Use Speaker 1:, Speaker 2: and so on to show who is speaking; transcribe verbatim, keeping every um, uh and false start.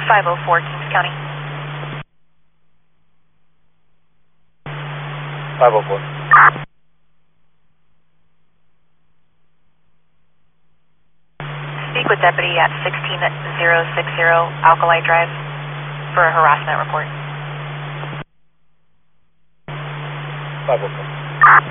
Speaker 1: five oh four, Kings County.
Speaker 2: five oh four.
Speaker 1: Speak with Deputy at sixteen thousand sixty Alkali Drive for a harassment report.
Speaker 2: five oh four.